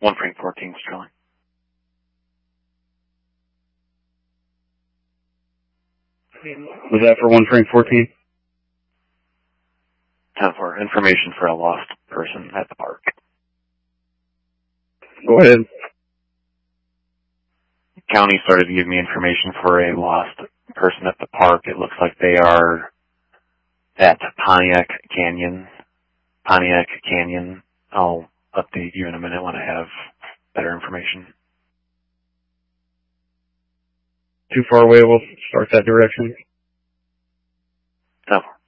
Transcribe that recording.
1 Frank 14, Sterling. Was that for 1 Frank 14? For information for a lost person at the park. Go ahead. County started to give me information for a lost person at the park. It looks like they are at Pontiac Canyon. I'll update you in a minute when I have better information. Too far away, we'll start that direction. No.